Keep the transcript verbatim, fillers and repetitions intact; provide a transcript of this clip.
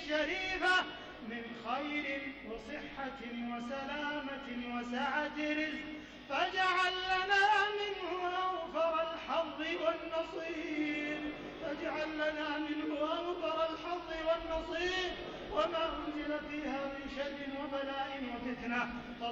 الشريفة من خير وصحة وسلامة وسعة رزق، فاجعل لنا منه أوفر الحظ والنصيب فاجعل لنا منه أوفر الحظ والنصيب وما أنزل فيها من شر وبلاء وفتنة.